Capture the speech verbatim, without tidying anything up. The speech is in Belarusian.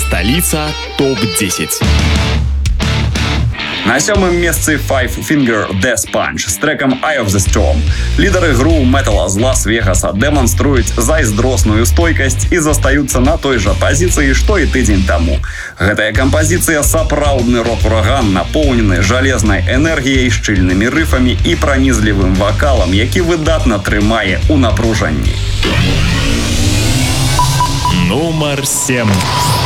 Сталіца топ десять. На сьомому місці Five Finger Death Punch з треком Eye of the Storm. Лідери гру метала з Лас-Вегаса демонструюць зайздросную стойкасць і застаюцца на той жа пазіцыі, што і тыдзень таму. Гэтая кампазіцыя сапраўдны рок-ураган, напоўнены жалезнай энергіяй, шчыльнымі рыфамі і пранізлівым вакалам, які выдатна трымае ў напружанні. Нумар сем.